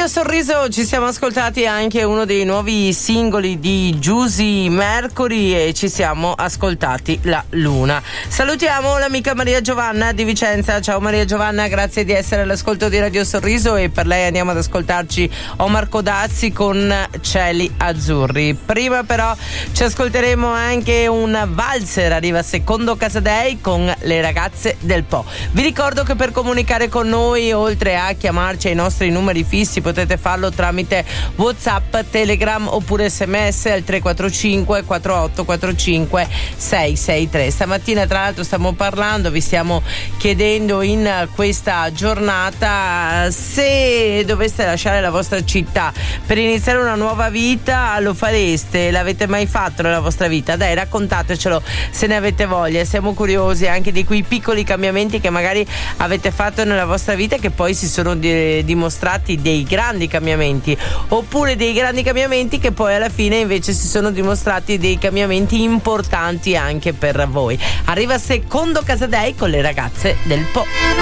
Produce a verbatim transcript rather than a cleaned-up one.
Radio Sorriso ci siamo ascoltati anche uno dei nuovi singoli di Giusy Mercury e ci siamo ascoltati La Luna. Salutiamo l'amica Maria Giovanna di Vicenza. Ciao Maria Giovanna, grazie di essere all'ascolto di Radio Sorriso, e per lei andiamo ad ascoltarci Omar Codazzi con Cieli Azzurri. Prima però ci ascolteremo anche un valzer, arriva Secondo Casadei con Le Ragazze del Po. Vi ricordo che per comunicare con noi, oltre a chiamarci ai nostri numeri fissi, potete farlo tramite WhatsApp, Telegram oppure sms al tre quattro cinque quattro otto quattro cinque sei sei tre. Stamattina tra l'altro stiamo parlando, vi stiamo chiedendo in questa giornata se doveste lasciare la vostra città per iniziare una nuova vita, lo fareste? L'avete mai fatto nella vostra vita? Dai, raccontatecelo se ne avete voglia, siamo curiosi anche di quei piccoli cambiamenti che magari avete fatto nella vostra vita, che poi si sono di- dimostrati dei grandi cambiamenti, oppure dei grandi cambiamenti che poi alla fine invece si sono dimostrati dei cambiamenti importanti anche per voi. Arriva Secondo Casadei con Le Ragazze del Po.